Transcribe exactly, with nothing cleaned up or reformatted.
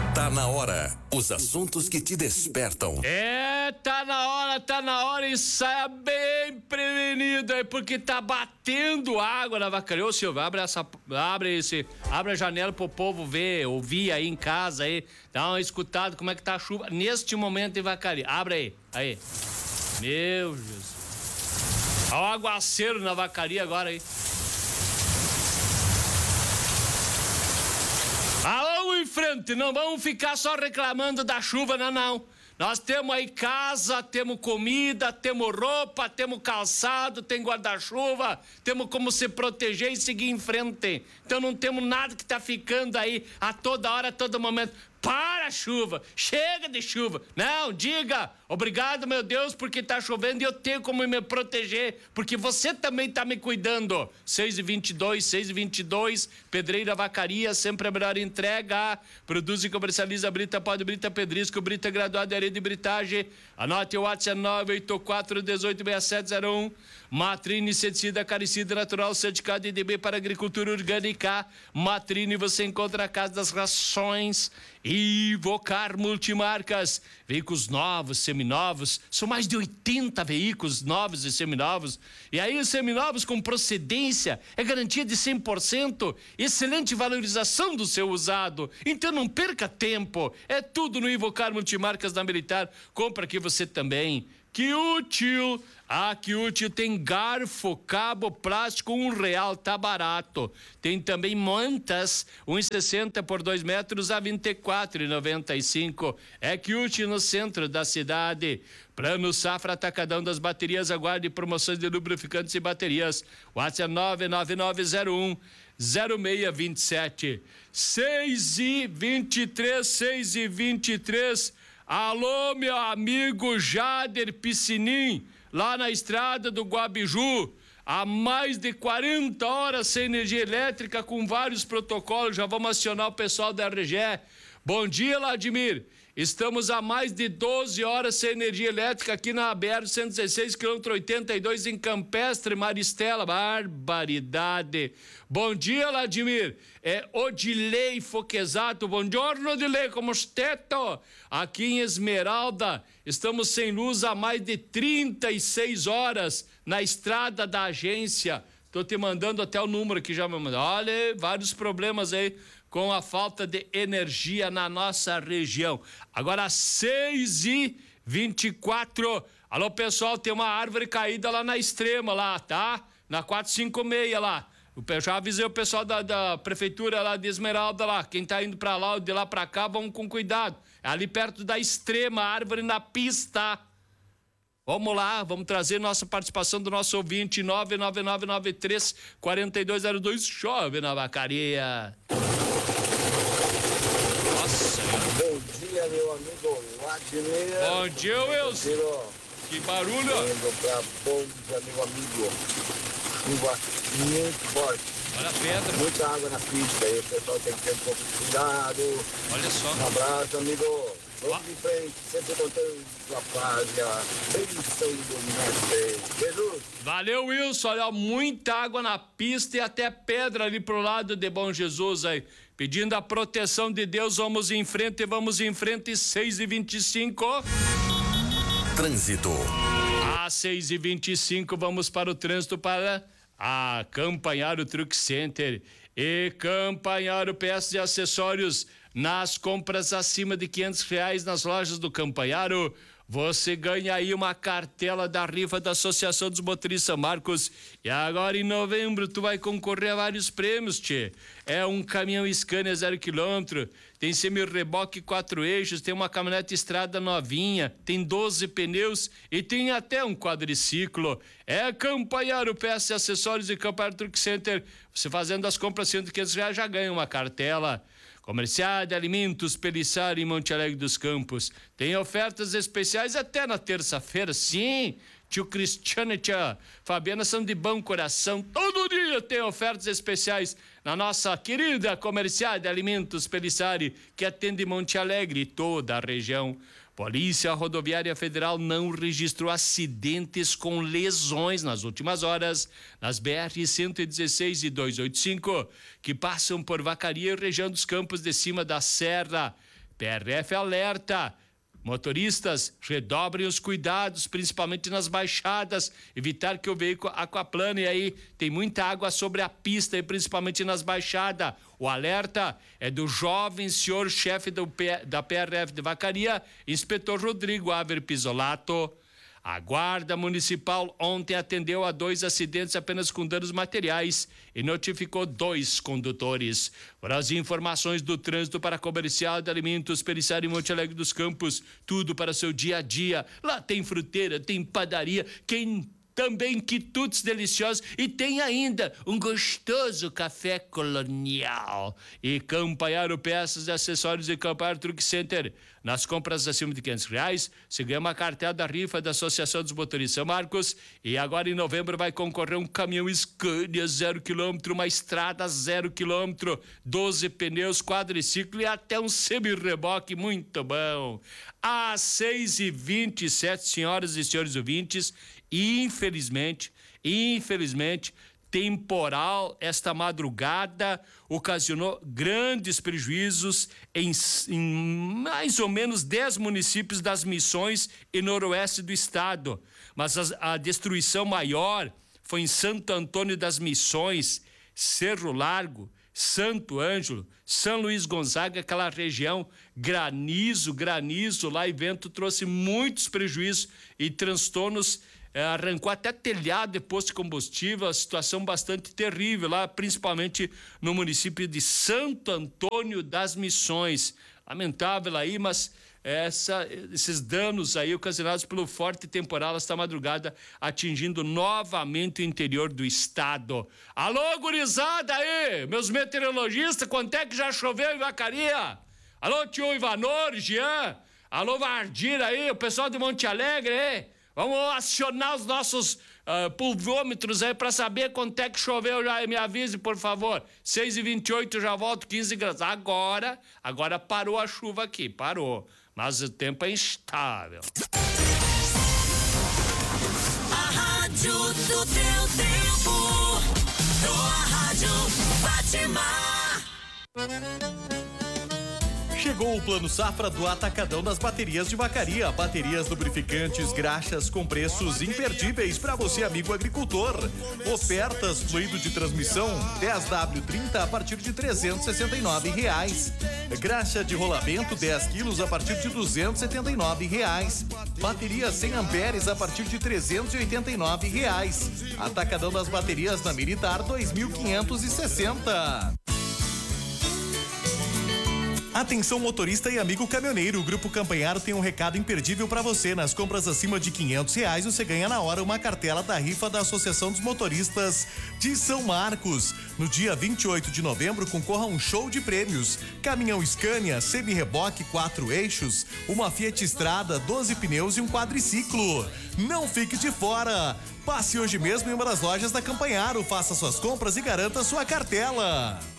Tá na hora. Os assuntos que te despertam. É, tá na hora, tá na hora e saia bem prevenido aí, porque tá batendo água na Vacaria. Ô, Silvio, abre essa, abre esse, abre a janela pro povo ver, ouvir aí em casa aí, dá uma escutada como é que tá a chuva neste momento em Vacaria. Abre aí, aí. Meu Jesus. Olha o aguaceiro na Vacaria agora aí. Ah, vamos em frente, não vamos ficar só reclamando da chuva, não, não. Nós temos aí casa, temos comida, temos roupa, temos calçado, tem guarda-chuva, temos como se proteger e seguir em frente. Então não temos nada que tá ficando aí a toda hora, a todo momento. Para, chuva, chega de chuva. Não, diga, obrigado, meu Deus, porque tá chovendo e eu tenho como me proteger, porque você também tá me cuidando. seis e vinte e dois, seis e vinte e dois, Pedreira Vacaria, sempre a melhor entrega. Produz e comercializa brita, pode brita, pedrisco, brita graduada, areia de britagem. Anote o WhatsApp nove oito quatro, um oito, seis sete zero um. Matrine, inseticida, acaricida natural, certificado I D B para agricultura orgânica. Matrine, você encontra a casa das rações. Ivocar Multimarcas, veículos novos, seminovos, são mais de oitenta veículos novos e seminovos, e aí os seminovos com procedência, é garantia de cem por cento, excelente valorização do seu usado, então não perca tempo, é tudo no Ivocar Multimarcas da Militar, compra aqui você também. Que útil! Ah, que útil! Tem garfo, cabo, plástico, um real, tá barato. Tem também mantas, um e sessenta por dois metros a vinte e quatro e noventa e cinco. É que útil no centro da cidade. Plano Safra Atacadão das Baterias, aguarde promoções de lubrificantes e baterias. WhatsApp nove nove nove zero um zero seis dois sete. seis e vinte e três, seis e vinte e três. Alô, meu amigo Jader Piscinim, lá na estrada do Guabiju, há mais de quarenta horas sem energia elétrica, com vários protocolos, já vamos acionar o pessoal da R G E. Bom dia, Vladimir. Estamos há mais de doze horas sem energia elétrica aqui na B R cento e dezesseis, quilômetro oitenta e dois, em Campestre, Maristela. Barbaridade. Bom dia, Vladimir. É Odilei Foquesato. Bom giorno, Odilei. Como steto? Aqui em Esmeralda, estamos sem luz há mais de trinta e seis horas na estrada da agência. Tô te mandando até o número que já me mandou. Olha, vários problemas aí com a falta de energia na nossa região. Agora, seis e vinte e quatro. Alô, pessoal, tem uma árvore caída lá na Extrema, lá, tá? Na quatrocentos e cinquenta e seis lá. Eu já avisei o pessoal da, da prefeitura lá de Esmeralda lá. Quem tá indo pra lá ou de lá pra cá, vão com cuidado. É ali perto da Extrema, árvore na pista. Vamos lá, vamos trazer nossa participação do nosso ouvinte, nove nove nove nove três, quatro dois zero dois. Chove na Vacaria. Nossa. Bom dia, meu amigo Vladimir. Bom dia, Wilson. Que barulho. Indo pra bom dia, meu amigo. Chuva muito forte. Olha a pedra. Muita água na pista aí, o pessoal tem que ter um pouco de cuidado. Olha só. Um abraço, amigo. Vamos de frente, sempre contando a paz e a bênção do mestre Jesus. Valeu, Wilson. Olha, muita água na pista e até pedra ali pro lado de Bom Jesus aí. Pedindo a proteção de Deus, vamos em frente, vamos em frente, seis e vinte e cinco. Trânsito. Às seis e vinte e cinco, vamos para o trânsito para a Campanharo Truck Center. E Campanharo Peças e Acessórios. Nas compras acima de quinhentos reais nas lojas do Campanharo, você ganha aí uma cartela da rifa da Associação dos Motoristas São Marcos. E agora em novembro tu vai concorrer a vários prêmios, tchê. É um caminhão Scania zero quilômetro, tem semi-reboque quatro eixos, tem uma caminhonete estrada novinha, tem doze pneus e tem até um quadriciclo. É Campanharo Peças e Acessórios e Campanharo Truck Center. Você fazendo as compras acima de quinhentos reais já ganha uma cartela. Comercial de Alimentos Pelissari em Monte Alegre dos Campos. Tem ofertas especiais até na terça-feira, sim. Tio Cristiano e tia Fabiana são de bom coração. Todo dia tem ofertas especiais na nossa querida Comercial de Alimentos Pelissari, que atende Monte Alegre e toda a região. Polícia Rodoviária Federal não registrou acidentes com lesões nas últimas horas nas B R cento e dezesseis e duzentos e oitenta e cinco, que passam por Vacaria e região dos Campos de Cima da Serra. P R F alerta. Motoristas, redobrem os cuidados, principalmente nas baixadas, evitar que o veículo aquaplane. E aí tem muita água sobre a pista, e principalmente nas baixadas. O alerta é do jovem senhor chefe do P, da P R F de Vacaria, inspetor Rodrigo Aver Pisolato. A Guarda Municipal ontem atendeu a dois acidentes apenas com danos materiais e notificou dois condutores. Para as informações do trânsito para comercial de alimentos, Perissara em Monte Alegre dos Campos, tudo para seu dia a dia. Lá tem fruteira, tem padaria, quem também quitutes deliciosos e tem ainda um gostoso café colonial. E Campaiaro Peças e Acessórios e Campaiaro Truck Center. Nas compras acima de quinhentos reais, você ganha uma cartela da rifa da Associação dos Motoristas São Marcos. E agora em novembro vai concorrer um caminhão Scania zero quilômetro, uma estrada zero quilômetro, doze pneus, quadriciclo e até um semi-reboque muito bom. Às seis e vinte e sete, senhoras e senhores ouvintes, infelizmente, infelizmente, temporal esta madrugada ocasionou grandes prejuízos em, em mais ou menos dez municípios das Missões e noroeste do estado. Mas a, a destruição maior foi em Santo Antônio das Missões, Cerro Largo, Santo Ângelo, São Luís Gonzaga, aquela região, granizo, granizo lá, e vento trouxe muitos prejuízos e transtornos. É, arrancou até telhado de posto de combustível, a situação bastante terrível lá, principalmente no município de Santo Antônio das Missões. Lamentável aí, mas essa, esses danos aí ocasionados pelo forte temporal esta madrugada, atingindo novamente o interior do estado. Alô, gurizada aí, meus meteorologistas, quanto é que já choveu em Vacaria? Alô, tio Ivanor, Jean, alô, Vardir aí, o pessoal de Monte Alegre aí. Vamos acionar os nossos uh, pulvômetros aí para saber quanto é que choveu já. Me avise, por favor. seis e vinte e oito, eu já volto, quinze graus. Agora, agora parou a chuva aqui, parou. Mas o tempo é instável. A rádio do teu tempo. Tua rádio Fátima. Chegou o Plano Safra do Atacadão das Baterias de Vacaria. Baterias lubrificantes, graxas com preços imperdíveis para você, amigo agricultor. Ofertas fluido de transmissão dez W trinta a partir de trezentos e sessenta e nove reais. Graxa de rolamento dez quilos a partir de duzentos e setenta e nove reais. Bateria cem amperes a partir de trezentos e oitenta e nove reais. Atacadão das Baterias na Militar dois mil quinhentos e sessenta. Atenção motorista e amigo caminhoneiro, o Grupo Campaiaro tem um recado imperdível para você. Nas compras acima de quinhentos reais, você ganha na hora uma cartela da rifa da Associação dos Motoristas de São Marcos. No dia vinte e oito de novembro, concorra a um show de prêmios: caminhão Scania, semi-reboque, quatro eixos, uma Fiat Strada, doze pneus e um quadriciclo. Não fique de fora! Passe hoje mesmo em uma das lojas da Campaiaro, faça suas compras e garanta sua cartela.